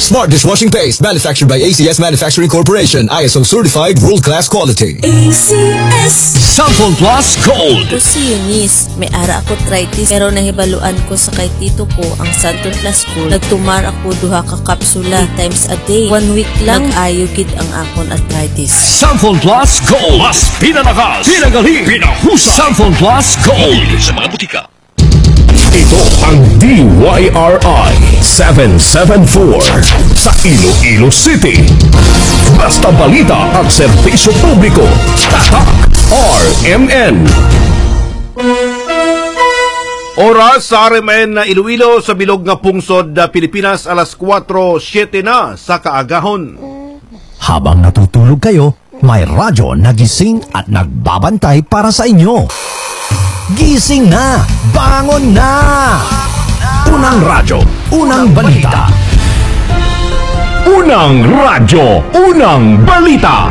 Smart dishwashing paste manufactured by ACS Manufacturing Corporation. ISO certified world-class quality. ACS Sample Plus Gold. Ako si Eunice, may ara ako arthritis pero nahibaluan ko sa kay tito ko ang Sample Plus Gold. Nagtumar ako duha ka kapsula 3 times a day. 1 week lang ayugid ang akon arthritis. Sample Plus Gold. Mas pinalakas, pinagaling, pinahusay. Sample Plus Gold. Sa mga butika. Ito ang DYRI 774 sa Iloilo City. Basta balita at serbisyo publiko. Tatak RMN. Oras sa RMN na Iloilo sa bilog nga pungsod na Pilipinas, alas 4:07 na sa kaagahon. Habang natutulog kayo, may radyo nagising at nagbabantay para sa inyo. Gising na! Bangon na! Unang radyo, unang balita. Unang radyo, unang balita.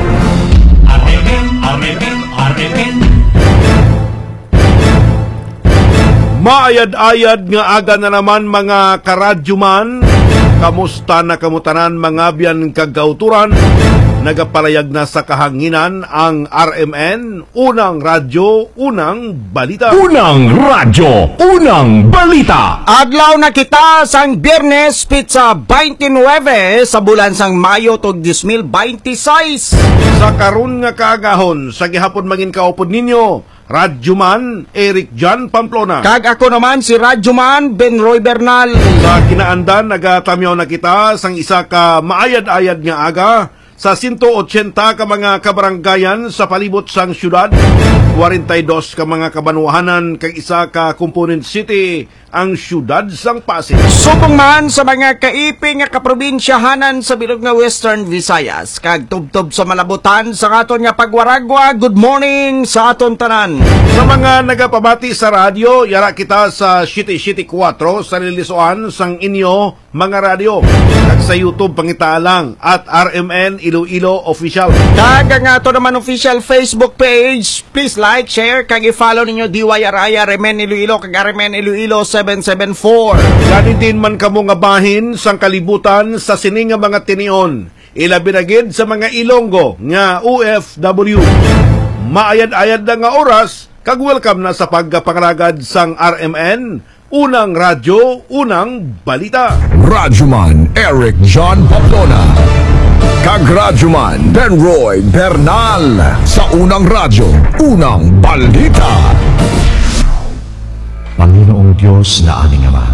Maayad-ayad nga aga na naman mga karadyuman. Kamusta na kamutanan mga biyan kagauturan? Nagapalayag na sa kahanginan ang RMN, unang radyo, unang balita. Unang radyo, unang balita. Adlaw na kita sang Biyernes, pizza 29 sa bulan sang Mayo tog 2026. Sa karun nga kaagahon, sa gihapon maging kaupod ninyo, Radyoman Eric John Pamplona. Kag ako naman si Radyoman Ben Roy Bernal. Sa kinaandan, nagatamyaw na kita sang isa ka maayad-ayad nga aga sa 180 ka mga kabaranggayan sa palibot sang syudad, 42 ka mga kabanuahanan kag isa ka component city ang syudad sang Pasig. Subong man sa mga kaiping nga kaprobinsyahanan sa bilog nga Western Visayas kag tubtob sa malabutan sa aton nga pagwaragwa. Good morning sa aton tanan. Sa mga nagapabati sa radyo, yara kita sa City 4 sa Lilisuan sang inyo mga radyo. Kag sa YouTube pangita lang at RMN Iloilo Official. Kag ang ato naman official Facebook page, please like, share kag i-follow ninyo DYRI RMN Iloilo kag RMN Iloilo 774. Gani din man kamo nga bahin sang kalibutan sa sining nga mga tinion. Ilabi na gid sa mga Ilonggo nga OFW. Maayad-ayad na nga oras, kag welcome na sa pagpangaragad sang RMN, unang radyo, unang balita. Radyoman Eric John Pamplona. Kag Radyoman Ben Roy Bernal sa unang radyo, unang balita. Panginoong Diyos na aming Ama,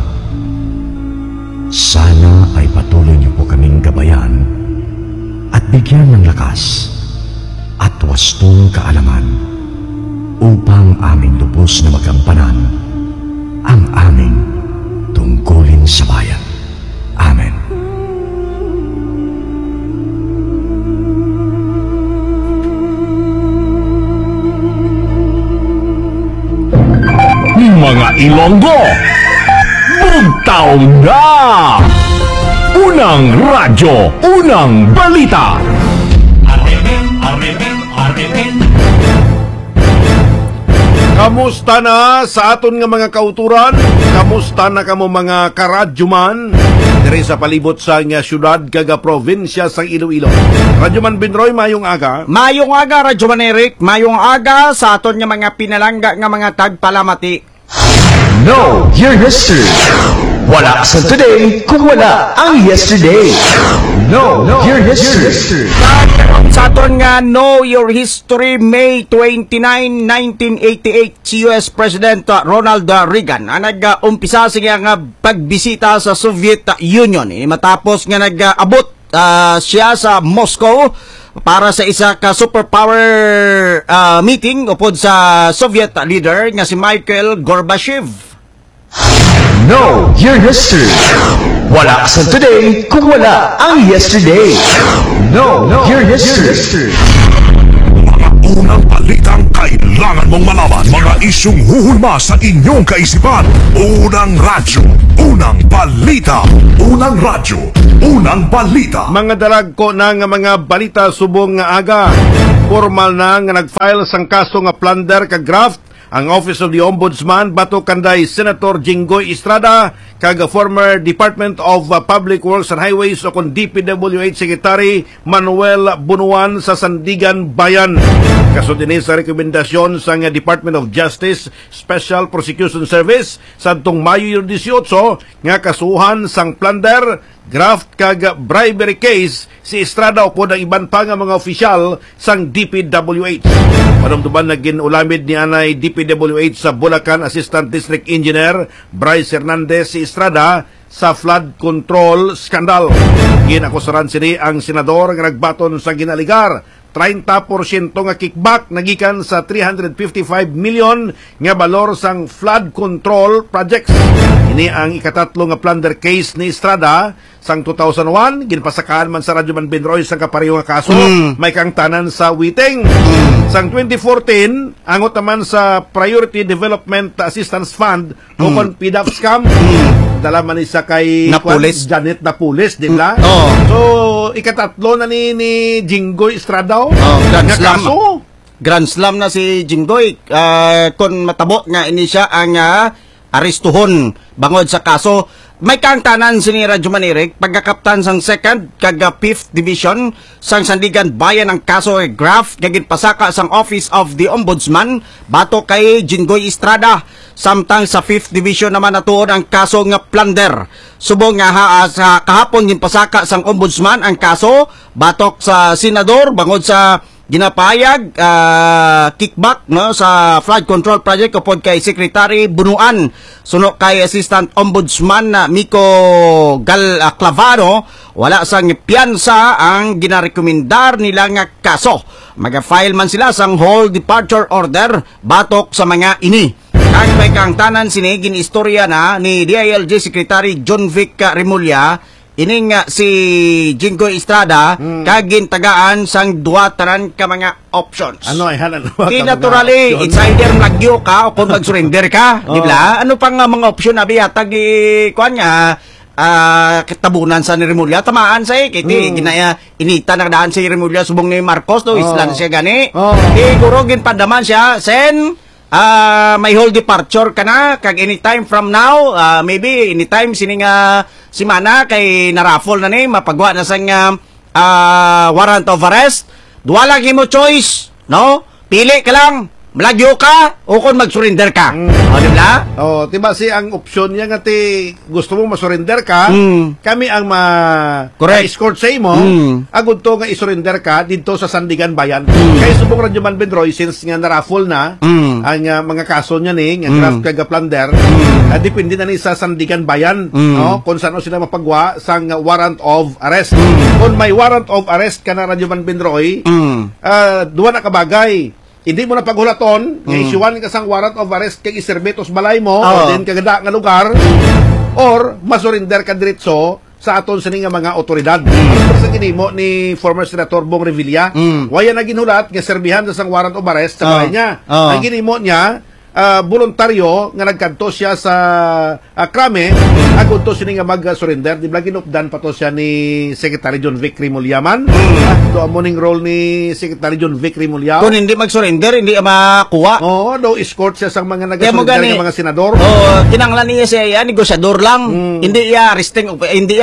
sana ay patuloy niyo po kaming gabayan at bigyan ng lakas at wastong kaalaman upang aming lubos na magampanan ang aming tungkulin sa bayan. Amen. Mga Ilonggo, bugtaw na! Unang radyo, unang balita. Kamusta na sa aton nga mga kauturan? Kamusta na kamo mga karadyoman? Diri sa palibot sa nga syudad kaga probinsya sa Iloilo. Radyoman Binroy, mayong aga. Mayong aga Radyoman Eric, mayong aga sa aton nga mga pinalangga nga mga tagpalamati. Know your history. Wala sa today kung wala ang yesterday. Know your history. Sa aton nga Know Your History, May 29, 1988, si US President Ronald Reagan ang nag-umpisa siya nga pagbisita sa Soviet Union. Matapos nga nag-abot siya sa Moscow para sa isa ka superpower meeting upod sa Soviet leader nga si Mikhail Gorbachev. Know your history. Wala sa today kung wala ang yesterday. Know your history. Unang balitang kailangan mong malaman. Mga isyung huhulma sa inyong kaisipan. Unang radyo, unang balita. Unang radyo, unang balita. Mga dalag ko na nga mga balita subong nga aga. Formal na nga nag-file sang kaso nga plunder kag graft ang Office of the Ombudsman bato kanday Senator Jinggoy Estrada kag former Department of Public Works and Highways o kon DPWH Secretary Manuel Bunuan sa Sandigan Bayan. Kaso din sa rekomendasyon sa Department of Justice Special Prosecution Service sa tong Mayo 18 nga kasuhan sang plunder, graft kag bribery case si Estrada o ang iban pa nga mga opisyal sang DPWH. Panumduman naging ulamid ni anay DPWH sa Bulacan Assistant District Engineer Bryce Hernandez si Estrada sa flood control scandal. Ginakusaran sini ang senador nga nagbaton sa ginaligar 30% nga kickback nagikan sa 355 million nga balor sang flood control projects. Ini ang ikatatlo nga plunder case ni Estrada sang 2001 ginpasakaan man sa Radyo Manbinroy sa kapareho nga kaso may kang tanan sa Witing. Sang 2014 angot naman sa Priority Development Assistance Fund o kon PDAP scam. Dala man isa kay Napulis. Janet Napulis, di ba? So ikatatlo na ni Jinggoy Estrada Grand nga Slam. kaso. Grand Slam na si Jinggoy. Kung matabo nga ini siya ang aristuhon bangod sa kaso. May kantanan si Radyo Manirig, pagkakaptan sang 2nd kag 5th Division sang Sandigan Bayan ang kaso graft kagin pasaka sang Office of the Ombudsman bato kay Jinggoy Estrada. Samtang sa 5th Division naman natuon ang kaso nga plunder. Subong nga sa kahapon gin pasaka sang Ombudsman ang kaso batok sa senador bangod sa ginapayag kickback no sa flood control project kapod kay Secretary Bunuan suno kay Assistant Ombudsman na Miko Clavano wala sang piyansa ang ginarekomendar nila nga kaso. Maga-file man sila sang whole departure order batok sa mga ini. Kag may kang tanan sini ginistorya na ni DILG Secretary John Vic Remulla ining si Jinggoy Estrada kagin tagaan sang duwa tanan ka mga options. Ano ay hanan? Naturally, it's either magyo ka o kung mag-surrender ka, di ba? Ano pang mga option abi hatag kuan nga kitabunan sa ni Remulla tamaan sa kiti ginaya inita na daan si Remulla subong ni Marcos do islan siya gani. Siguro gin padaman siya sen may whole departure ka na kag anytime from now maybe anytime sining si Mana kay narafol na ni mapagwa na sang warrant of arrest duwa lang mo choice no pili ka lang malagyo ka o kung mag-surrender ka di ba? Diba si ang opsyon niya nga ti gusto mo ma-surrender ka kami ang ma-escort sa imo agud to nga i-surrender ka dito sa Sandigan Bayan kay subong Radyo Manbinroy since nga naraffle na ang mga kaso niya ni nga graft kag plunder depende na ni sa Sandigan Bayan no kung saan sila mapagwa sang warrant of arrest kung may warrant of arrest ka na Radyo Manbinroy duwa na kabagay. Hindi mo na paghulaton, nga isyuan ka sang warrant of arrest kay iserbetos balay mo, o din kagada nga lugar, or masurinder ka diretso sa aton sa nga mga otoridad. Sa ginimo ni former Senator Bong Revilla, waya na ginulat nga serbihan sa sang warrant of arrest sa balay niya. Ang ginimo niya, voluntaryo nga nagkanto siya sa krame agud to sini nga mag-surrender di ba ginupdan pa to siya ni Secretary John Vic Remullaman do morning role ni Secretary John Vic Remulla kung hindi mag-surrender hindi makuha do escort siya sa mga nag-surrender nga mga senador kinanglan niya siya negosyador lang hindi iya arresting hindi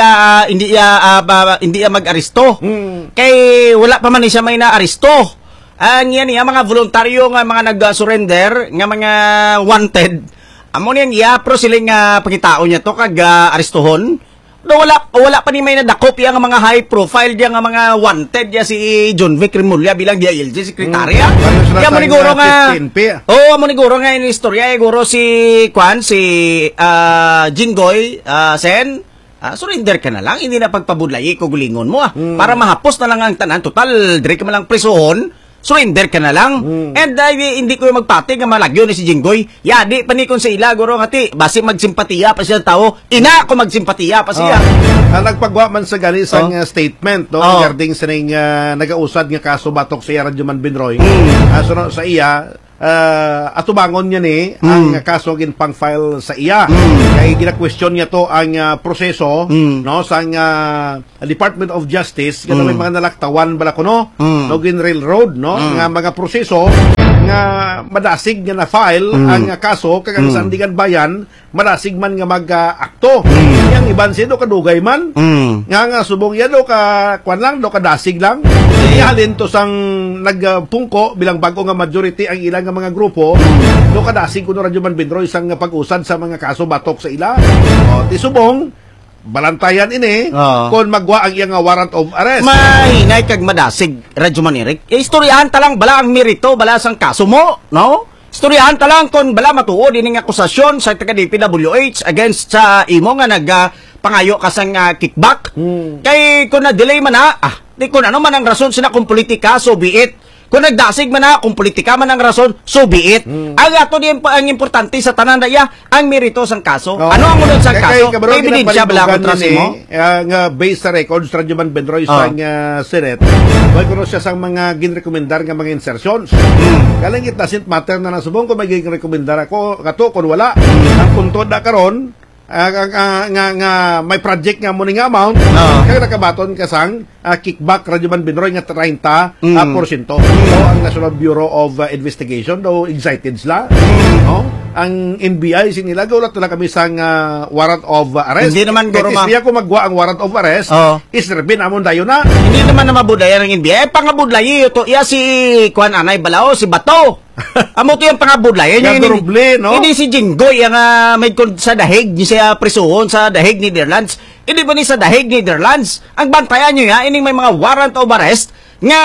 iya mag-aresto kay wala pa man siya may na-aresto. Ang yan mga voluntaryo nga mga nag-surrender nga mga wanted amo niyan pro siling pagkitao niya to kag arestohon do wala pa ni may nadakop yang mga high profile yang mga wanted ya si John Vic Remulla bilang DILG secretary ya mo niguro nga amo niguro nga ini istorya siguro si Jinggoy Sen surrender ka na lang hindi na pagpabudlay ko gulingon mo para mahapos na lang ang tanan total dire ka man lang presohon surrender ka na lang. And hindi ko magpati nga malagyo ni si Jinggoy. Di panikon sa ila, guro ngati. Basi magsimpatiya pa siya tao. Ina ako magsimpatiya pa siya. Nagpagwa man sa galing sang statement, no? Regarding sa nag-ausad nga kaso batok sa Radyo Manbinroy. So, sa iya, atubangon niya ni ang kaso gin pang file sa iya kay gina-question niya to ang proseso no sang Department of Justice kada may mga nalaktawan bala kuno no gin railroad no nga mga proseso nga madasig nga na file ang kaso kag ang sandigan bayan madasig man nga mag-akto. Yang iban sido kadugay man. Nga subong yan do ka kwan lang do kadasig lang. Ihalin to sang nagpungko bilang bago nga majority ang ilang nga mga grupo do kadasig kuno radyo man Bindroy sang pag-usad sa mga kaso batok sa ila. O ti subong balantayan ini kung magwa ang iyang warrant of arrest. Mahinay kag madasig, Radyo Manirik. Istoryahan talang bala ang merito, bala sang kaso mo, no? Istoryahan talang kung bala matuod ining akusasyon sa taga-DPWH against sa imo nga pangayo ka sang kickback. Kay kung na-delay man di kung ano man ang rason sina kung politika, so be it. Kung nagdasig man kung politika man ang rason, so be it. Ang ato di ang importante sa tanan daya, ang merito sang kaso. Ano ang unod sang kaso? May ebidensya bala kontra mo? Nga based sa records, Radyo Man Bendroy sa Senate, may kuno siya sang mga ginrekomendar nga mga insertions. Kaling it doesn't matter na nasubong kung may ginrekomendar ako, kato kung wala. Ang puntod na karon, may project nga mo nga amount kaya nakabaton kasang kickback Radyo Man Bindroy nga 30%. So ang National Bureau of Investigation daw excited sila. Ang NBI sinilagaw lang talaga kami sang warrant of arrest. Hindi naman guro Kaya kung magwa ang warrant of arrest isrebin amon dayo na. Hindi naman na mabudaya ng NBI. Pangabudlay ito iya si Kuan Anay Balao, si Bato. Amo to yung pangabudlay. Hindi si Jinggoy ang may sa dahig ni siya prisuhon sa dahig ni Netherlands. Hindi ba ni sa dahig ni Netherlands? Ang bantayan nyo ining may mga warrant of arrest nga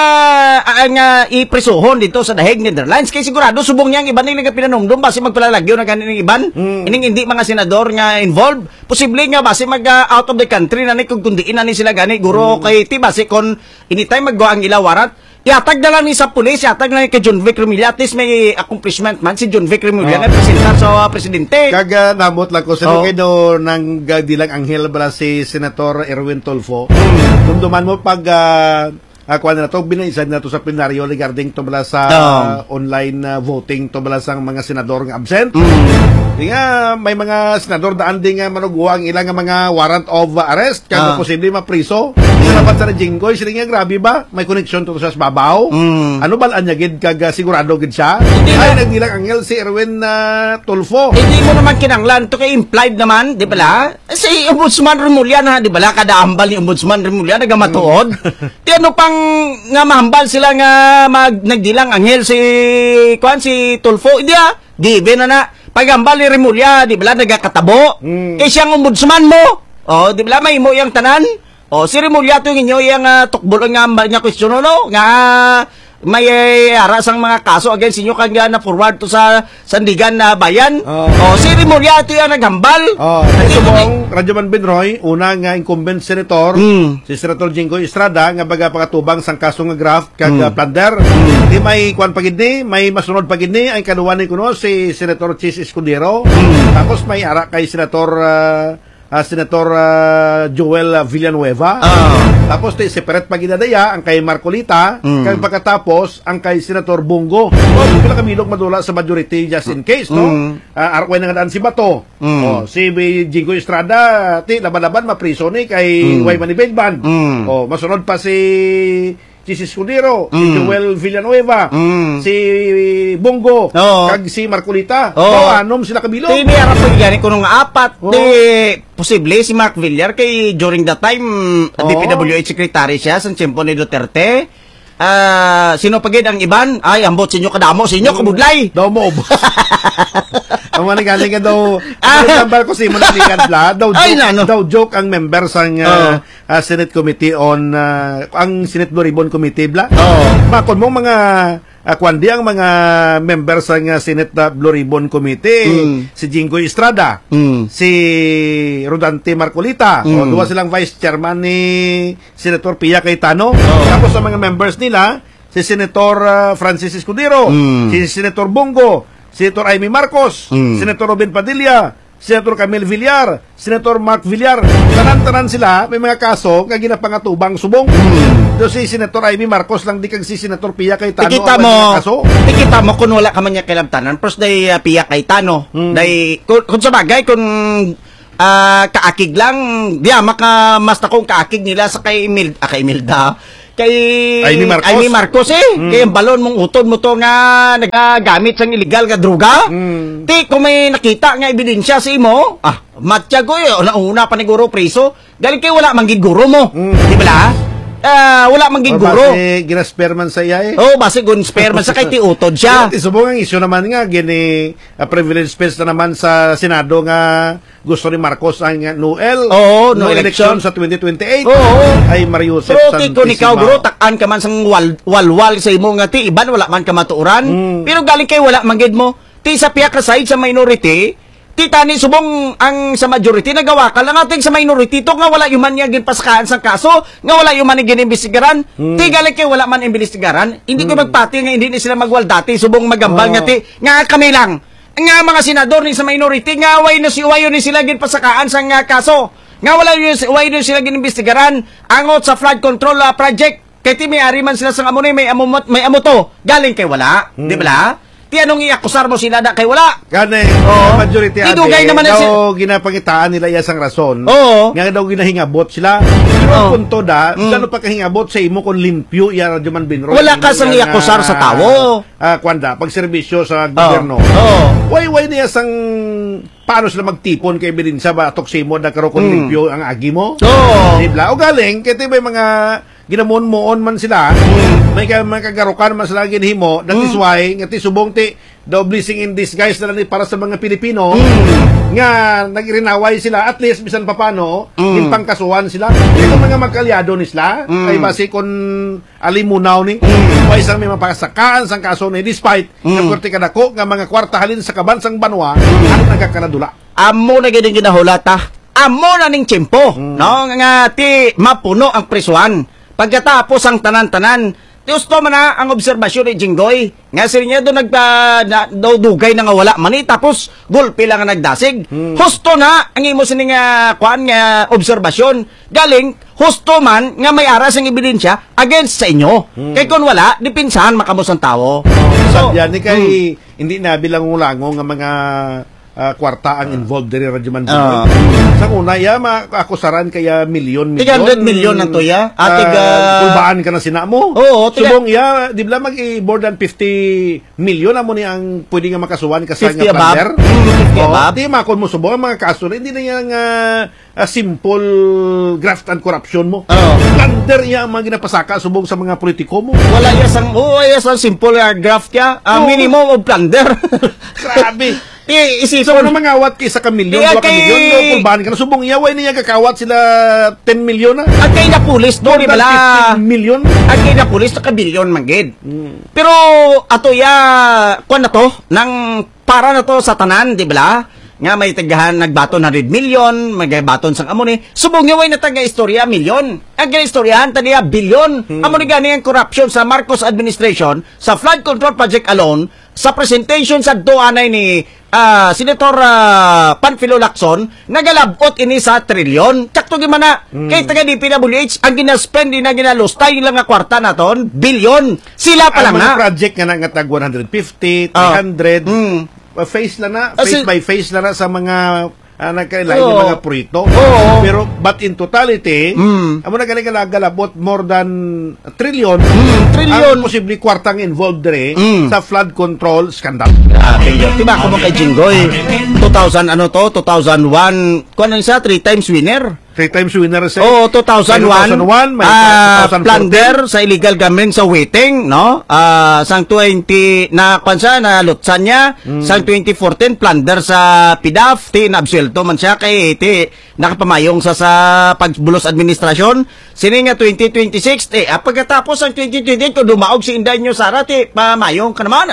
iprisuhon dito sa dahig ni Netherlands. Kaya sigurado subong niya ang iban nilang pinanumdum basi magpalalagyo na ganing iban. Ining hindi mga senador nga involved. Posible nga basi mag out of the country na ni kung kundiin na ni sila gani guro kay ti basi kon anytime maggo ang ila warrant. Iatag na lang ni sa pulis, iatag na ni kay John Vic Remulla. At least may accomplishment man si John Vic Remulla nga presentar sa presidente. Kaga namot lang ko sa do nang dilang anghel bala si Senator Erwin Tulfo. Tunduman mo pag kuha na to, binaisan na to sa plenaryo regarding to bala sa online voting to bala sa mga senador nga absent. Nga may mga senador daan din nga manugwa ang ilang mga warrant of arrest kaya posible mapriso. Salamat sa Jinggoy, sila nga grabe ba? May connection to sa babaw? Ano ba anya gid kag sigurado gid siya? Ay nagdilang anghel si Erwin Tulfo. Hindi mo naman kinanglan to kay implied naman, di ba? Si Ombudsman Remulla na, di ba? Kada hambal ni Ombudsman Remulla nagamatuod. Di ano pang nga mahambal sila nga nagdilang anghel si Tulfo. Hindi given na pagambal ni Remulla, di ba nagakatabo? Kay siyang ombudsman mo. Di ba may mo yang tanan? Si Remulla to inyo yung tukbol nga ambal niya question no? Nga may arasang mga kaso against inyo kanya na forward to sa Sandigan na bayan. Si Remulla to yung naghambal. Subong Radyo Man Bindroy, una nga incumbent senator, si Senator Jinggoy Estrada nga baga pakatubang sang kaso nga graft kag plunder. Di may kwan pagid may masunod pagid ni ang kaduwa ni kuno si Senator Chis Escudero. Tapos may ara kay Senator Joel Villanueva. Tapos separate paginadaya ang kay Marcolita. Kaya pagkatapos ang kay Senator Bongo. Pila kamilog madula sa majority just in case, no? Arkway na nga daan si Bato. Si Jinggoy Estrada, laban-laban mapriso ni kay Wayman Ibelban. Masunod pa si Escudero, si Joel Villanueva, si Bongo, kag si Marcolita. Anom sila kabilog. May arap po yan kung apat. Posible si Mark Villar kay during that time DPWH secretary siya sa tiyempo ni Duterte. Sino pagid ang iban? Ay, ambot sinyo kadamo, sinyo kabudlay. Daw mo. Ang manigaling nga daw, number ko si Manaligan Bla, daw joke ang members ang Senate Committee on, ang Senate Blue Ribbon Committee Bla. Makon mo mga kwandi ang mga members ng Senate Blue Ribbon Committee, si Jinggoy Estrada, si Rodante Marcolita, duwa silang vice chairman ni Senator Pia Cayetano. Tapos sa mga members nila, si Senator Francis Escudero, si Senator Bongo, Senator Amy Marcos, Senator Robin Padilla, Senator Camille Villar, Senator Mark Villar. Tanan-tanan sila, may mga kaso nga ginapangatubang subong. So si Senator Amy Marcos lang di kag si Senator Pia Cayetano Ikita mo kung wala ka man niya kailantanan. First day Pia Cayetano. Kung sa bagay, kung kaakig lang, diya, mas takong kaakig nila sa kay Imelda. kay Amy Marcos. Kaya yung balon mong utod mo to nga nagagamit sang illegal nga droga. Ti, kung may nakita nga ebidensya sa imo, matya ko una pa ni guro preso, galing kay wala manggig guro mo. Di ba la? Wala manggig guro. Base ginasper man sa iya base gun-spare man sa kay ti utod siya. Isubong ang isyo naman nga, gini privilege space na naman sa Senado nga gusto ni Marcos ang Noel. No election sa 2028. Ay Mariusep Pero Santissima. kung ikaw guro, takaan ka man sang walwal sa imo nga ti, iban wala man ka matuuran. Pero galing kay wala manggid mo. Ti sa piya ka side sa minority, ti tani subong ang sa majority nagawa ka lang ating sa minority to nga wala yung man niya ginpasakaan sa kaso, nga wala yung man ginimbestigaran. Ti galing kay wala man imbestigaran, hindi ko magpati nga hindi ni sila magwaldati subong magambal nga ti nga kami lang nga mga senador ni sa minority nga way ni sila ginpasakaan sa nga kaso, nga wala yung sila ginimbestigaran angot sa flood control project kay ti may ari man sila sa amunay may amoto galing kay wala. Di ba la? Ti anong iakusar mo sila da kay wala? Gane, majority dugay naman daw ginapangitaan nila isang rason. Nga daw ginahingabot sila. Pero ang punto da, gano pa kahingabot sa imo kung limpyo iya radyo man binro. Wala ka sang iakusar sa tawo. Kwanda, pagserbisyo sa gobyerno. Way niya sang paano sila magtipon kay ebidensya ba toksimo da karo kung limpyo ang agi mo? Dibla o galing kay may mga ginamuon-muon man sila, may kagarukan man sila ginhimo, that is why, nga ti subong ti, the blessing in disguise na lang para sa mga Pilipino, nga nagrinaway sila, at least, bisan pa paano, in pangkasuhan sila. Ito mga magkalyado ni sila, ay basi kung alimunaw ni, may isang may mapakasakaan sang kaso ni, despite, ng kurti kadako, nga mga kwartahalin sa kabansang banwa, ang nagkakaradula. Amo na ganyan ginahulata, amo na ning tiyempo, no? Nga ti mapuno ang prisuhan. Pagkatapos ang tanan-tanan, gusto man na ang obserbasyon ni Jinggoy. Nga sila niya doon nagdugay na nga wala mani, tapos gulpi lang ang nagdasig. Husto na, ang imo sining kuan nga obserbasyon. Galing, husto man nga may aras ang ebidensya against sa inyo. Kay kung wala, dipinsahan makamos ang tao. So, yan ni kay, hindi na bilang ulango nga mga kwarta ang involved diri radyo man. Sa una ya akusaran kaya milyon 300 milyon ang to ya. Kulbaan ka na sina mo. Subong ya di bla mag more than 50 milyon amo ni ang pwede nga makasuhan ka sa nga plander. Di makon mo subong ang mga kaso hindi na yang simple graft and corruption mo. Plander ya ang mga ginapasaka subong sa mga politiko mo. Wala ya sang simple graft ya. Minimum of plunder. Grabe. So, ano mangawat kay sa kamilyon, 2 kamilyon, no, kulbahan ka na. Subong iyaway niya kakawat sila 10 milyon na. At kay na pulis doon, di bala? 15 milyon. At kay na pulis, naka-bilyon manggid. Pero, ato ya, kuan na to, nang para na to sa tanan, di bala? Nga may tagahan, nagbaton 100 milyon, magbaton sang amo ni. Subong iyaway na taga-istorya, milyon. Ang gina-istoryahan, taniya, bilyon. Amo ni gani ang corruption sa Marcos administration, sa flood control project alone, sa presentation sa doanay ni Senator Panfilo Lacson, nagalabot ini sa trilyon. Tsakto gimana, kay taga DPWH, ang ginaspend na ginalustay lang nga kwarta naton, bilyon. Sila pa lang na. Ang project nga nga tag 150, 300, face na na, face by face na na sa mga nagkailain yung mga proyekto. Pero, but in totality, amo na galing galabot more than trillion ang posibleng kwartang involved dere sa flood control scandal. Diba ako mo kay Jinggoy, 2001, kung ano siya, 3 times winner. 3 times winner sa 2001 may plunder sa illegal gambling sa waiting, no? Sang 20 na kansa na lutsan niya, sang 2014 plunder sa PDAF, ti nabsuelto man siya kay ti nakapamayong sa pagbulos administrasyon. Sini nga 2026 pagkatapos ang 2028 ko dumaog si Inday nyo Sara ti pamayong ka naman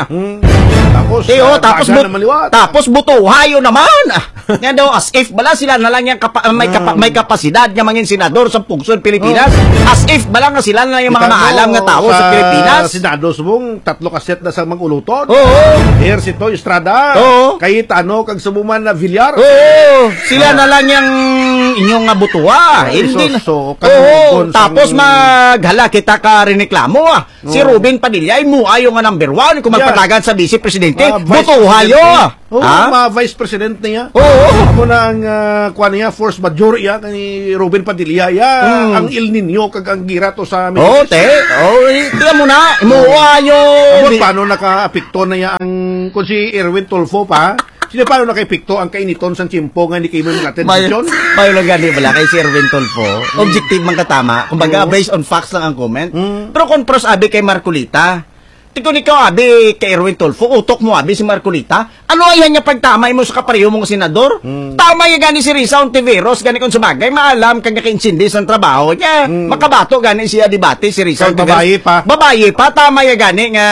tapos butuhayo naman. Nga daw as if bala sila na lang yung may kapasidad nga mangin senador sa Pugson, Pilipinas. As if bala nga sila na yung mga maalam nga tao sa Pilipinas. Senado subong 3 kaset na sa mag-uluton. Here si Toy Estrada. Kay Tano kag subuman na Villar. Sila na lang yung inyong nga butuwa. Hindi na. Kanungon Tapos maghala kita ka reklamo Si Ruben Padilla ay muayo nga number 1 kung magpatagan sa Vice Presidente. Butuhayo. Vice President niya. Oo. Amo na ang kuan niya, force major ya ni Ruben Padilla ang El Nino kag ang gira to sa amin. Tiyan mo na. Muayo. Paano naka-apekto na ya ang kung si Erwin Tulfo pa? Sino paano naka-apekto ang kainiton sa tiyempo nga hindi kayo mo natin decision? Mayo lang gani bala kay si Erwin Tulfo. Objective man katama. Kumbaga based on facts lang ang comment. Pero kung pros abi kay Marcolita, tikon ikaw abi kay Erwin Tulfo, utok mo abi si Marcolita. Ano ayan niya pagtamay mo sa kapareho mong senador? Tama yung gani si Risa Ontiveros, gani kung sumagay, maalam kang nakaintindi sa trabaho niya. Makabato gani siya debate si Risa Ontiveros. Babae pa. Tama yung gani nga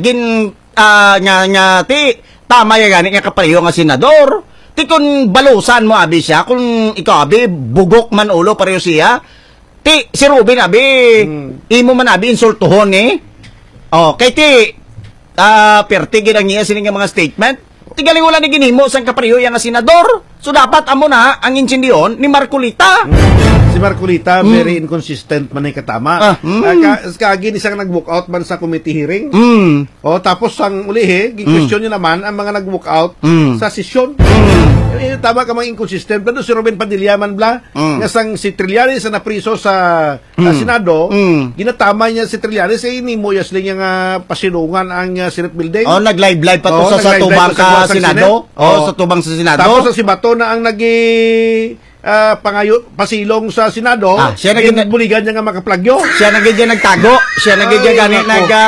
tama yung gani nga kapareho nga senador. Tikon balusan mo abi siya, kung ikaw abi bugok man ulo pareho siya. Si Ruben abi, imo man abi insultuhon kay pertigin ang niya sining mga statement. Tigaling wala ni ginimo sang kapareho yang senador. So dapat amo na ang insindiyon ni Marcolita. Si Marcolita very inconsistent man ay katama. Kagin isang nag-walk out man sa committee hearing. Tapos ang ulihe, gi-question niya naman ang mga nag-walk out sa sesyon. Tama ka mga inconsistent. Pero si Ruben Padilla man nga sang si Trillanes na napriso sa Senado, ginatama niya si Trillanes ni Moyas lang nga pasinungan ang Senate building. Nag-live pa to sa tubang sa Senado. Sa tubang sa Senado. Tapos si Bato na ang pasilong sa Senado, siya buligan niya nga makaplagyo. Siya nagtago. Siya gani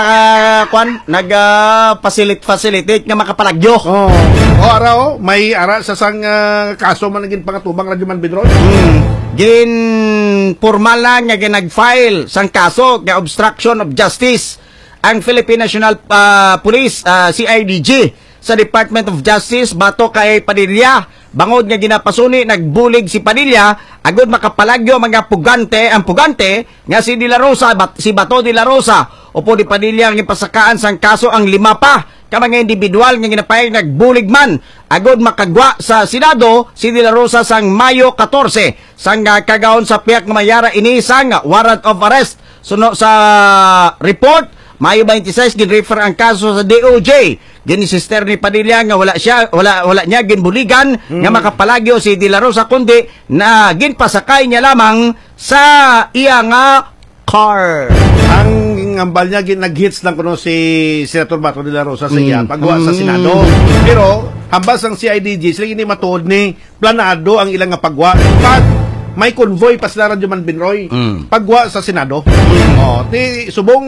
facilitate nga makapalagyo. May ara sa sang kaso man naging pangatubang Radyo Man Bidron. Gin formal lang nga ginag-file sang kaso nga obstruction of justice ang Philippine National Police CIDG sa Department of Justice bato kay Padilla. Bangod nga ginapasuni nagbulig si Padilla agud makapalagyo mga pugante nga si De La Rosa si Bato De La Rosa upo di Padilla ang ipasakaan sang kaso ang 5 pa ka mga individual nga ginapayag nagbulig man agud makagwa sa Senado si De La Rosa sang Mayo 14 sang kagaon sa piyak nga mayara ini sang warrant of arrest suno sa report Mayo 26 gin-refer ang kaso sa DOJ. Gini-sister ni Padilla nga wala niya ginbuligan nga makapalagyo si De La Rosa kundi na ginpasakay niya lamang sa iya nga car. Ang ambal niya nag-hits lang kuno si Senator Bato De La Rosa sa iya pagwa sa Senado. Pero hambas ang CIDG sila ini matuod ni planado ang ilang nga pagwa. May convoy pa sila Radyo Man Binroy pagwa sa Senado. Ti subong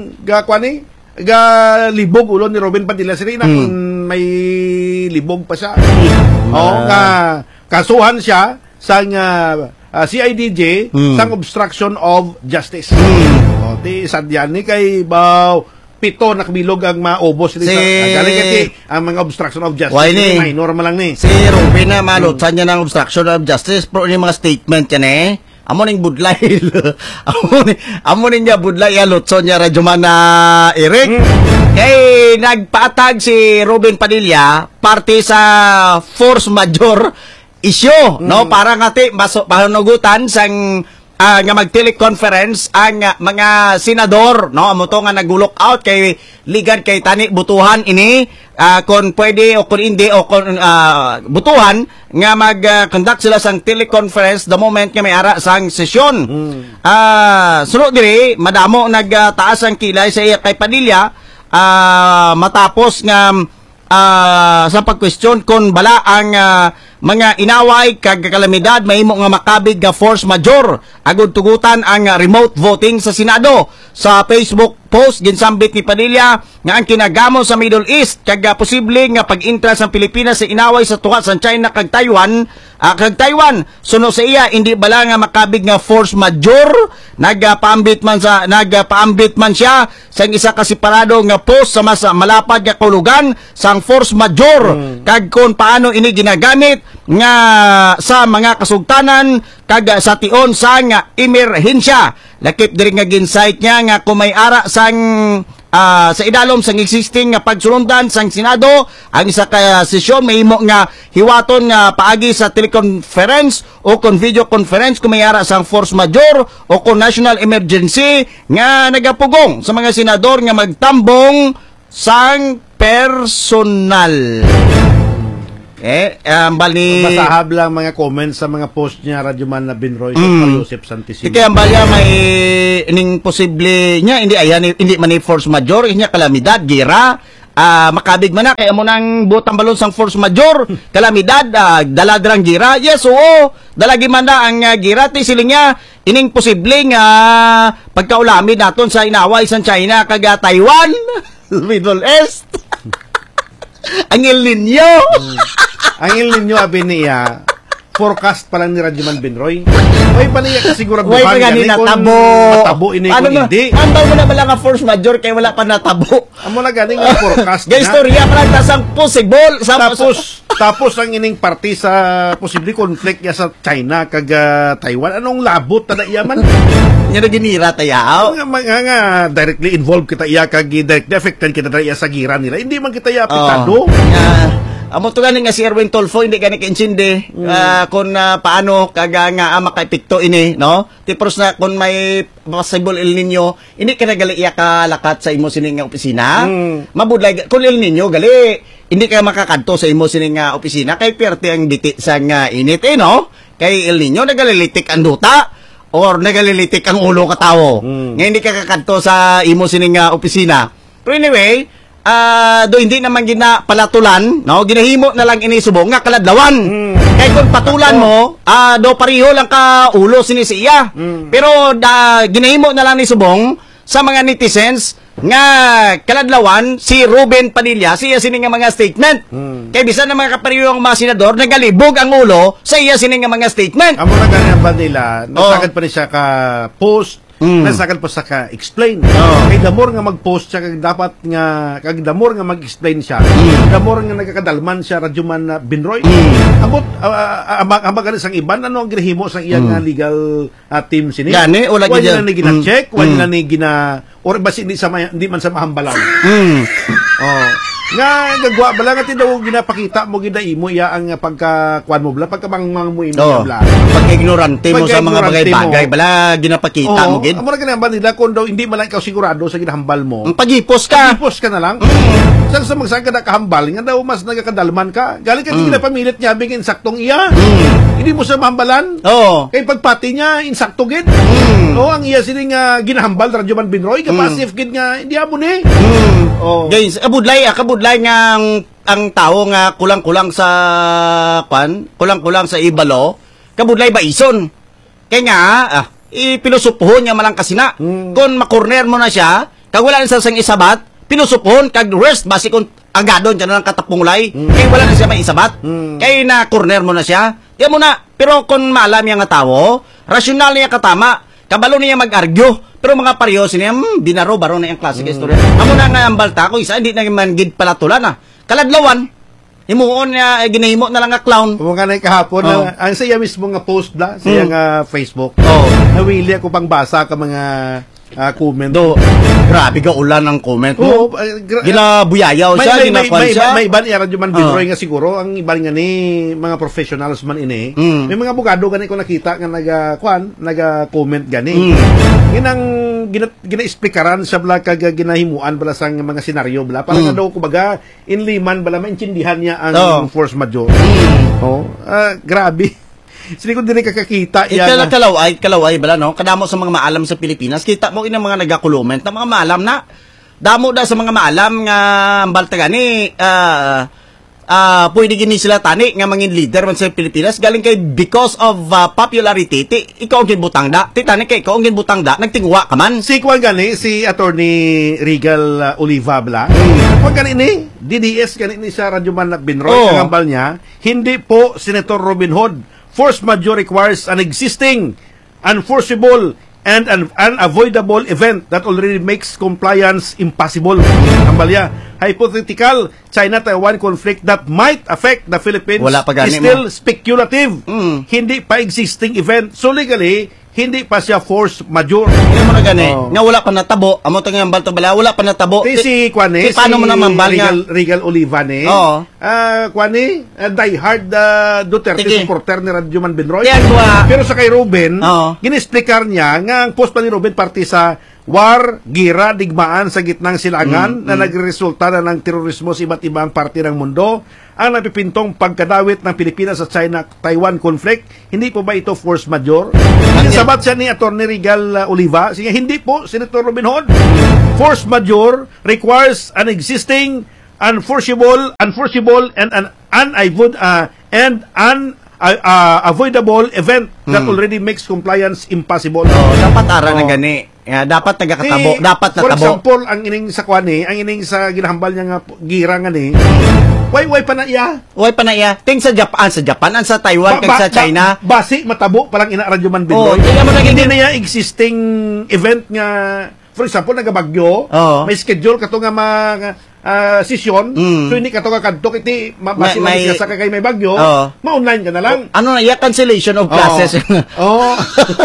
libog ulo ni Ruben Padilla sila may libog pa siya. Kasuhan siya sang CIDG sang obstruction of justice. Ti sadyan ni kay pito nakabilog ang maubos ni galing kay ang mga obstruction of justice ni normal lang ni. Si Ruben na malutsan niya ng obstruction of justice pero ni mga statement yan amo ning budlay. amo ning niya budlay lutson niya Radyo Man Eric. Kay nagpaatag si Ruben Padilla parte sa force major issue para ngati panugutan sang nga mag-teleconference ang mga senador amo to nga nag-look out kay ligan kay tani butuhan ini kung pwede o kung hindi o kung butuhan nga mag-conduct sila sang teleconference the moment nga may ara sang sesyon. Sunod diri madamo nagtaas ang kilay sa iya kay Padilla matapos nga sa pag-question kung bala ang mga inaway kag kalamidad mahimo nga makabig nga force major agud tugutan ang remote voting sa Senado. Sa Facebook post ginsambit ni Padilla nga ang kinagamo sa Middle East kag posible nga pag-intra sa Pilipinas sa inaway sa tuwa sa China kag Taiwan suno sa iya hindi bala nga makabig nga force major nagpaambit man siya sa isa ka separado nga post sa mas malapad nga kulugan sang force major kag kung paano ini ginagamit nga sa mga kasugtanan kag sa tion sang emerhensya. Lakip diri nga ginsight niya nga kung may ara sang sa idalom sang existing nga pagsulundan sang Senado, ang isa ka sesyon mahimo nga hiwaton nga paagi sa teleconference o kon video conference kung mayara sang force majeure o kon national emergency nga nagapugong sa mga senador nga magtambong sang personal. Bali Masahab lang mga comments sa mga post niya Radyo Man na Binroy sa Joseph Santissimo. Kaya balya may ining posible niya hindi ayan hindi man ni force majeure inya kalamidad gira makabig man na kaya mo nang butang balon sang force majeure kalamidad daladrang gira yes oo dalagi man na ang gira ti siling niya ining posible nga pagkaulami naton sa inaway sa China kaga Taiwan Middle East ang El Nino Ang El Nino abi niya forecast pa lang ni Radyoman Binroy. Way pa niya kasiguraduhan way pa ganina natabo. Matabo ini ko hindi. Ambal mo na bala nga force majeure kay wala pa natabo. Amo na ganing nga forecast. Gay istorya pa lang tasang possible tapos ang ining party sa posible conflict niya sa China kag Taiwan anong labot ta yaman. Nya na ginira tayaw. Nga directly involved kita iya kag directly affected kita iya sa gira nila. Hindi man kita iya apektado. Amo to gani nga si Erwin Tolfo hindi gani kaintindi kung paano kaga nga makaepekto ini no tipos na kung may possible El Nino hindi ka nagali iya ka lakat sa imo sining nga opisina mabudlay kung El Nino gali hindi ka makakadto sa imo sining nga opisina kay perte ang biti sa nga init no kay El Nino nagalilitik ang duta or nagalilitik ang ulo ka tawo nga hindi ka kakadto sa imo sining nga opisina pero anyway do hindi naman palatulan no ginahimo na lang ini subong nga kaladlawan kay kung patulan mo do pareho lang ka ulo sini siya pero ginahimo na lang ni subong sa mga netizens nga kaladlawan si Ruben Padilla siya sini nga mga statement kay bisan na mga kapareho ang mga senador nagalibog ang ulo sa iya sini nga mga statement amo na ganyan ba nila nasagad pa ni siya ka post nasakal pa sa ka-explain. Kay damor nga mag-post siya, kag dapat nga, kag damor nga mag-explain siya, damor nga nagkakadalman siya, Radyoman na Binroy. Abot, amag sang iban, ano ang ginahimo sa iyang legal team sini? Gani, wala nila ni gina-check, wala nila ni gina, or basi hindi man sa mahambalan. Nga gagwa bala nga daw ginapakita mo gidaimo iya ang pagkakuan mo bala pagkamangmang mo imo bala pagka-ignorante mo sa mga bagay-bagay bala ginapakita mo gid amo na ganyan ba nila kung daw hindi man lang ikaw sigurado sa ginahambal mo pagipos ka na lang sa magsang ka kahambal nga daw mas nagakadalman ka galing ka gina pamilit niya bigin saktong iya hindi mo sa mahambalan kay pagpati niya insakto gid ang iya sining ginahambal Radyoman Binroy kapasif gid nga hindi amo ni guys kabudlay nga ang tao nga kulang-kulang sa kulang-kulang sa ibalo kabudlay ba ison kay nga ipilosopohon niya malang kasina kung makorner mo na siya kag wala na sa sang isabat pilosopohon kag rest basi kung agadon siya na lang katapungulay kay wala na siya may isabat kay na corner mo na siya di mo na pero kung maalam niya nga tao rasyonal niya katama kabalo niya mag-argue pero mga pareho niya binaro baro na yung classic story amo na nga ang balta ko isa hindi na man gid palatulan kaladlawan himuon niya ginahimo na lang nga clown kung nga na kahapon ang saya mismo nga post da sa nga Facebook nawili ako pang basa ka mga comment grabe ka ulan ang comment mo ginabuyayaw siya ginakuan siya may iban iya Radyoman Binroy nga siguro ang iban nga ni mga professionals man ini may mga abogado gani ko nakita nga naga-comment gani ginang gina-explikaran sa bala kag ginahimuan bala sang mga senaryo bala para nga daw kumbaga inliman bala maintindihan niya ang force majeure grabe sini ko din kakakita yan kalaway bala no kadamo sa mga maalam sa Pilipinas kita mo inang mga nagakuloment na mga maalam na damo da sa mga maalam nga balta gani pwede gini sila tani nga mangin leader man sa Pilipinas galing kay because of popularity ikaw ang ginbutang da tani kay ikaw ang ginbutang da nagtingwa ka man si kwan gani si Attorney Regal Oliva bla kwan gani ni DDS gani ni sa Radyoman na Binroy ang ambal niya hindi po Senator Robin Hood force majeure requires an existing, unforeseeable, and an unavoidable event that already makes compliance impossible. Kambalya, hypothetical China-Taiwan conflict that might affect the Philippines is still speculative. Hindi pa existing event. So legally, hindi pa siya force majeure. Hindi mo na gani. Oh. Nga wala pa natabo. Amo to nga balto bala, wala pa natabo. Si Kwane, paano mo naman bal nga? Regal Oliva ni. Oo. Kwane, diehard Duterte Sige. supporter ni Radyoman Benroy. Kaya ko, Pero sa kay Ruben, Oo. ginisplicar niya nga ang post pa ni Ruben parte sa war, gira, digmaan sa gitnang silangan na nagresulta na ng terorismo sa iba't ibang parte ng mundo. Ang napipintong pagkadawit ng Pilipinas sa China-Taiwan conflict, hindi po ba ito force majeure? Sabat siya ni Atty. Regal Oliva, sige, hindi po, Senator Robin Hood. Force majeure requires an existing, unforeseeable, and an avoidable event that already makes compliance impossible. dapat ara na gani. Dapat nagakatabo, dapat For natabo. example, ang ining sa Kwane, ang ining sa ginahambal niya nga gira nga ni, way pa na iya. Uy pa na iya. Ting sa Japan, ang sa Taiwan, kag sa China. Basi, matabo, palang ina Radyoman Oo, Binoy. kaya mo na Hindi gini- na iya existing event nga, for example, nagabagyo, Oo. may schedule kato nga session, so hindi kato nga kadtok, iti, basi May- may, sa kay may bagyo, Oo. ma-online ka na lang. Ano na iya? Cancellation of classes. Oo.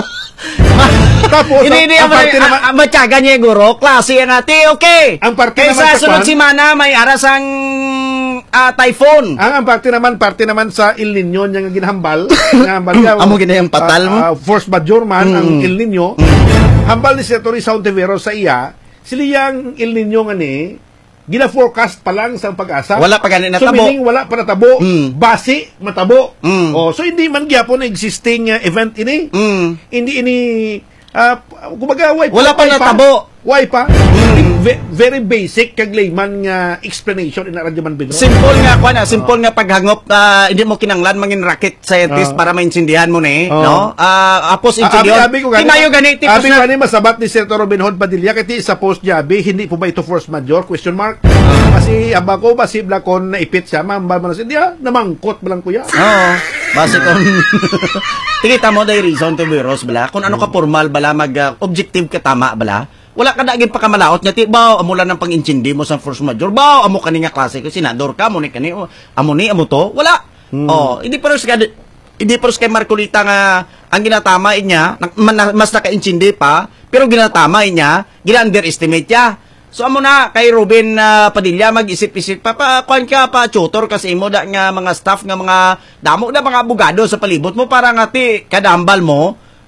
Tapos, Hindi ang parte naman, matyaga niya guro, klase yan natin, okay. Ang parte Kaya naman sa sa sunod kwan- simana, may arasang typhoon. ang parte naman sa El Nino niya nga ginahambal, ginahambal niya, Amo ginayang patal mo? force majeure man ang El Nino. Hambal ni Senator Sauntivero sa iya, siliyang El Nino nga ni, gina-forecast pa lang sa pag-asa. Wala pa gani So natabo. meaning wala pa natabo, basi matabo. Mm. Oh, so hindi man gyapon existing event ini. Hindi ini kumbaga Wala pa natabo. Why pa? Very basic kag layman nga explanation in Radyoman Binoy. Simple nga simple nga paghangop, hindi mo kinanglan mangin rocket scientist para maintindihan mo ni, no? Apos intindihan. Tinayo gani tipos Abi na gani masabat ni Senator Robin Hood Padilla kiti sa post niya, abi hindi po ba ito force majeure? Question mark. Kasi aba ko basibla kon naipit siya, mamba man sa dia, namangkot balang kuya. Oo. Base kon Tingita mo day reason to virus bala. Kung ano ka formal bala objective ka tama bala. Wala ka daging pakamalaot nya ti baw amo lang ng pang-intindi mo sa force majeure. Baw amo kani nga klase ko senador ka amo ni kani amo to. Wala. Oh, hindi paros kay Marcolita nga ang ginatama niya mas naka-intindi pa pero ginatama niya gina-underestimate niya. So amo na kay Ruben Padilla mag-isip-isip pa kuan ka pa tutor kasi imo da nga mga staff nga mga damo na mga abogado sa palibot mo para nga ti kadambal mo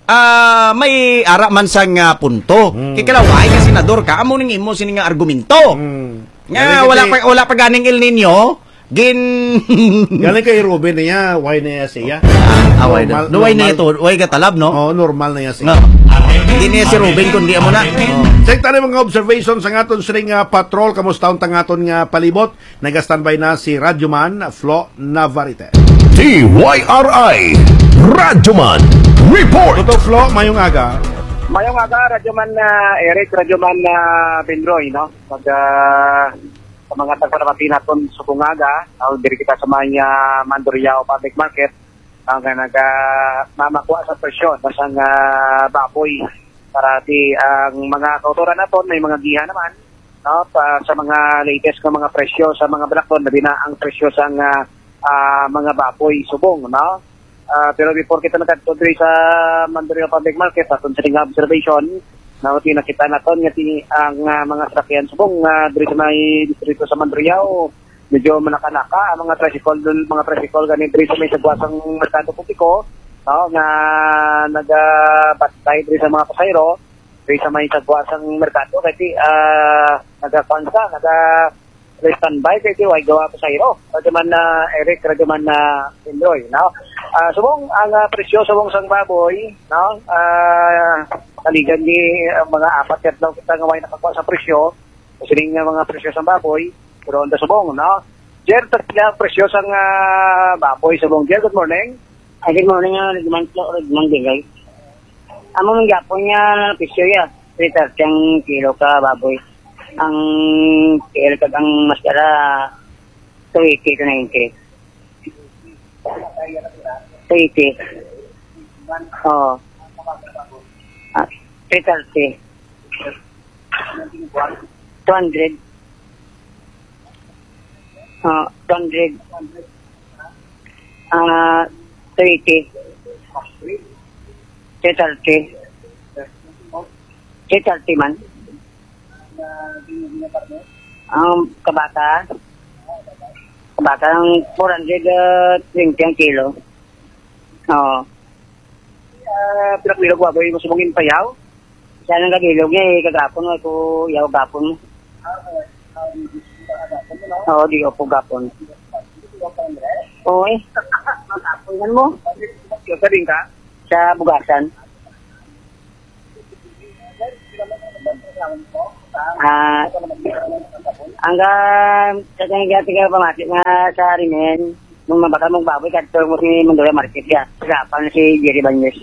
may ara man sang punto. Kay kalaway ka senador ka amo ning imo sini nga argumento. Nga wala pa ganing El Nino Galing kay Ruben niya, why na siya? Away na. Way na ito, way ka talab no? Oh, normal na siya. No. Hindi niya si Ruben kundi amo na. Sekta mga observation sa ngaton siring patrol kamusta ang tangaton nga palibot. Nag-standby na si Radyoman Flo Navarrete. TYRI Radyoman Report. Toto Flo, mayong aga. Mayong aga, Radyoman Eric, Radyoman Benroy, no? Sa mga tagpapati natin sa bungaga, diri kita sa mga Mandurriao Public Market, ang nagmamakuha sa presyon masang baboy para di ang mga kauturan natin may mga giha naman, no? Sa mga latest na mga presyo sa mga balakton, labi na ang presyo sa mga baboy subong, no? Pero before kita nagkatudri sa Mandurriao Public Market, atong sa observation, na nakita natin nga ang mga sasakyan subong diri sa may distrito sa Mandurriao medyo manaka-naka ang mga tricycle gani diri sa may sagwasang merkado publiko, no, nga nagabantay diri sa mga pasahero diri sa may sagwasang merkado kay nagapansa standby kay way gawa pasahero radyaman na Eric radyaman na Indroy, no. Subong ang presyo subong sang baboy, no, kaligan ni mga apat kat daw kita nga way nakakuha sa presyo sining mga presyo sa baboy pero onda subong, no. Jer tatla presyo sa baboy subong. Jer, good morning. Good morning, Mang Digay. Amo nang gapon niya presyo ya 3 kilo ka baboy. Ang kilo kag ang mascara 80 to 90. 80. Oh. 330. 200. 200. 30. 30 man. Ang kabata ng 420 ang kilo. Oo. Pinakilog ba mo sumungin payaw? Siya nang kagilog niya, kagapon mo, ito yaw gapon mo. Oo, di po gapon. Oo eh. Magaponan mo. Sa din ka? Sa bugasan. Hanggang sa kanyang tiga pamatik nga sa Rimen, nung mabaka mong baboy, kadto mo si Mandoya Market ya. Kagapan si Jerry Banyes.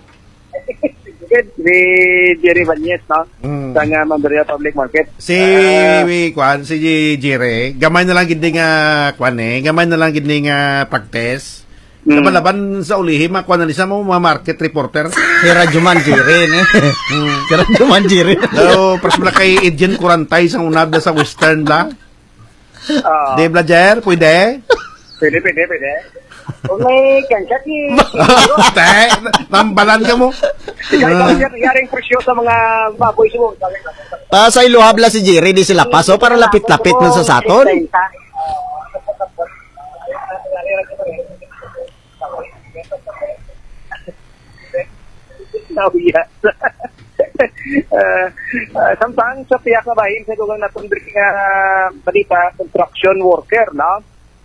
Si Jerry Banyes, no? Sa nga Mandoria Public Market. Si Jire, gamay na lang gid nga gamay na lang gid nga pagtest. Laban sa ulihim, kwan na nisa mo mga market reporter. Si Rajuman Jire, ne? Si Rajuman Jire. So, personal kay Agent Kurantay sa unab na sa Western la. De Blajer, pwede? Pwede. Kung may kansat ni... Nambalan ka mo. Ikaw yaring presyo sa mga baboy sumo. Sa iluhabla si Jire, di sila paso, para lapit-lapit na sa saton. Samtang sa piyak na bahin sa dugang natundrik nga balita, construction worker, no?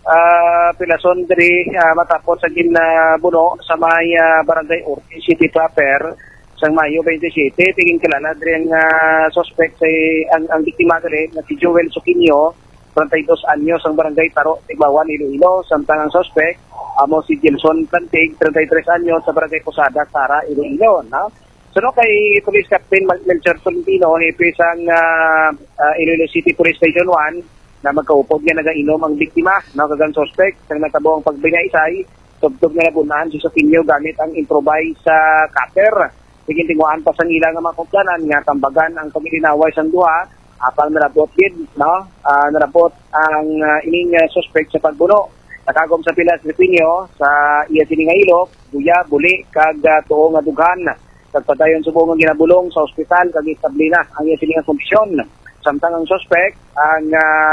Pilason diri matapos sa ginabuno sa may barangay Ortiz City proper sa Mayo 27, tingin kilala diri ang suspect sa ang biktima diri na si Joel Suquinio, 32 anyos ang barangay Taro, Tigbawan, Iloilo. Samtang ang suspect amo si Gilson Plantig, 33 anyos sa barangay Posada, Sara, Iloilo, no? So kay Police Captain Melchor Tolentino, hepe sang Iloilo City Police Station 1, na magkaupod nga nagainom ang biktima, no, kagang suspect, sa natabo ang pagbinaisay, tugtog nga nabunahan si Suquinio gamit ang improvised sa cutter. Sige tinguan pa sang ilang nga makupdanan nga tambagan ang pagilinaway sang duha, apang narabot gid, no? Narabot ang ining suspect sa pagbuno. Nakagom sa pila si Suquinio sa iya sini nga ilok, buya, buli, kag tuo nga dughan. Pagpadayon subong nga ginabulong sa ospital kag istabli na ang iya sini nga kondisyon. Samtang ang suspect ang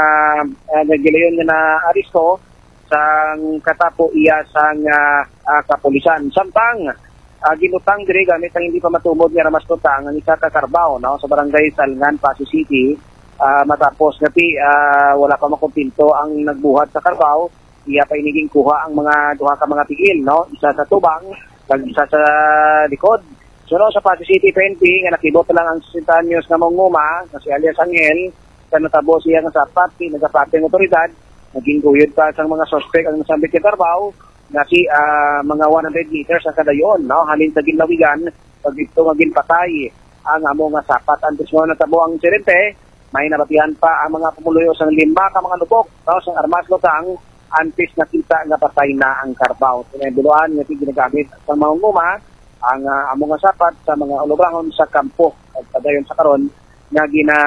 nagilayon nga na aresto sang katapo iya sang kapulisan. Samtang ginutang diri gamit ang hindi pa matumod nga ramas tutang ang isa ka Carabao, no, sa barangay Salngan, Pasig City. Matapos ngati wala pa makumpinto ang nagbuhat sa Carabao, iya pa iniging kuha ang mga duha ka mga tigil, no, isa sa tubang kag isa sa likod. So sa Pasig City PNP nga nakibot lang ang 60 anyos nga manguma na si alias Angel, sa natabo siya nga sa pati nagapati ng otoridad, naging guyod pa sa mga suspect ang nasambit kay Carabao na si mga 100 meters sa kadayon, no, halin sa ginlawigan pag ito maging patay ang amo nga sapat. Antes mo natabo ang sirente, may nabatihan pa ang mga pumuluyo sa 5 ka mga lubok, no, sa armas lotang antes nakita nga patay na ang Carabao. Tinebuluan nga ginagamit sa mga nguma ang among nga sapat sa mga ulubangon sa kampo at padayon sa karon nga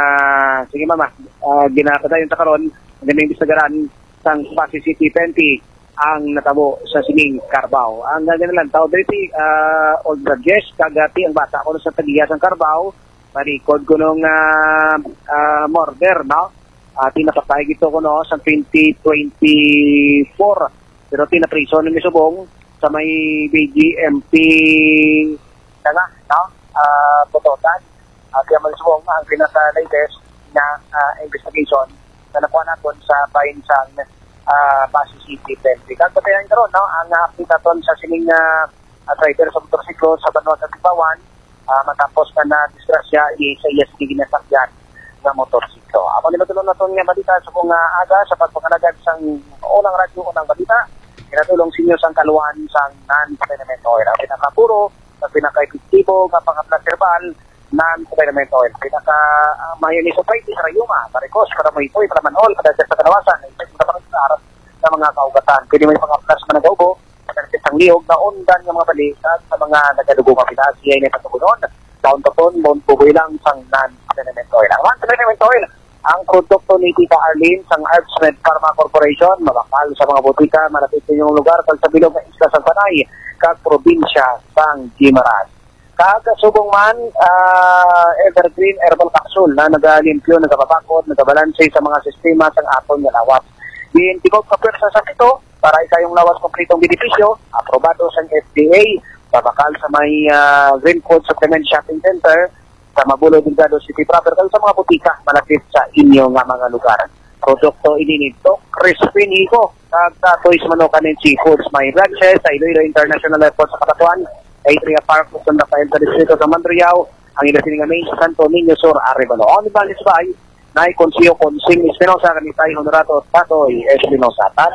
ginapadayon sa karon ganing bisagaran sang Pasig City PNP ang natabo sa sining Carabao. Ang ganalan tao dito old grudges kagati ang bata ko sa tagiya sang Carabao, marikod ko nung murder, no? Tinapatay gito ko no sa 2024, pero tinaprison ni Subong sa may BGMP nga, no? Bototan. Kaya malusubong ang pinaka-latest na investigation na nakuha natin sa Painsang Pasig City PNP. Kagpatayan karon, no? Ang update sa sining driver sa motorsiklo sa Banwag at Tigbawan, matapos na disgrasya sa iya sige ginasakyan ng motorsiklo. Ako nilatulong na ito nga balita sa kung aga sa pagpakalagad sa unang radyo, unang balita. Kinatulong sinyo sang kaluan sang non-containment oil. Ang pinakapuro, ang pinaka-epektibo, ang pang-herbal, non-containment oil. Pinaka-mayoni supply, sa Rayuma, Maricos, para may ipoy, para manhol, para sa kalawasan, ipag na pangasaran sa mga kaugatan. Pwede may pang-aplas managaubo, para sa lihog na undan ng mga balikat sa mga nagalugong mga pinasi ay napatugunon. Taon-taon, buhay lang sang non-containment oil. Ang non-containment oil, ang produkto ni Tita Arlene sang Herbsmed Pharma Corporation, mabakal sa mga butika, malapit sa inyong lugar, kag sa bilog ng Isla San Panay, kag probinsya sang Guimaras. Kagasubong man, Evergreen Herbal Capsule na nagalimpyo, nagababakod, nagabalanse sa mga sistema sang aton nga lawas. Diintigog ka pwersa sa ito para ikayong lawas kompletong benepisyo, aprobado sa FDA, babakal sa may Green Food Supplement Shopping Center, sa Mabulo Delgado City proper, sa mga butika malapit sa inyo nga mga lugar. Produkto ininito, crispy niko, kagkatoy sa manukan and seafoods, may branches sa Iloilo International Airport sa Kapatuan, Atria Park, San Rafael sa Distrito sa Mandriao, ang ilasin nga may Santo Niño Sur, Arevalo. On the Balis Bay, na Consiglio Consing Espinosa, kanitay Honorato Patoy Espinosa.